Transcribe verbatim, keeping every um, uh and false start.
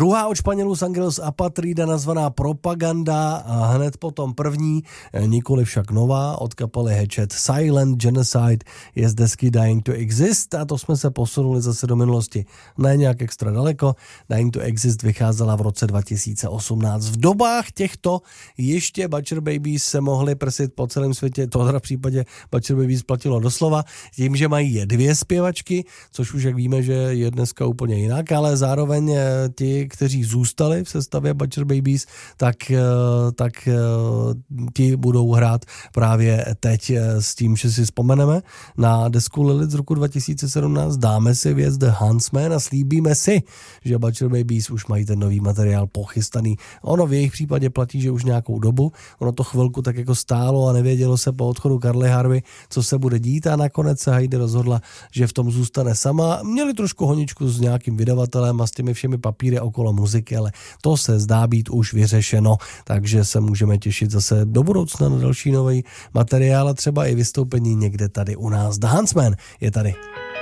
Druhá od Španělů z Angelos Apatrida nazvaná Propaganda a hned potom první, nikoli však nová, od kapely Hatchet Silent Genocide je z desky Dying to Exist a to jsme se posunuli zase do minulosti. Ne nějak extra daleko, Dying to Exist vycházela v roce dva tisíce osmnáct. V dobách těchto ještě Butcher Babies se mohli prsit po celém světě, to teda v případě Butcher Babies platilo doslova, tím, že mají je dvě zpěvačky, což už jak víme, že je dneska úplně jinak, ale zároveň ti, kteří zůstali v sestavě Butcher Babies, tak, tak ti budou hrát právě teď s tím, že si vzpomeneme na desku Lilith z roku dva tisíce sedmnáct, dáme si věc The Huntsman a slíbíme si, že Butcher Babies už mají ten nový materiál pochystaný. Ono v jejich případě platí, že už nějakou dobu, ono to chvilku tak jako stálo a nevědělo se po odchodu Carly Harvey, co se bude dít a nakonec se Heidi rozhodla, že v tom zůstane sama. Měli trošku honičku s nějakým vydavatelem a s těmi všemi papíry okolo muziky, ale to se zdá být už vyřešeno, takže se můžeme těšit zase do budoucna na další nový materiál a třeba i vystoupení někde tady u nás. The Huntsman je tady.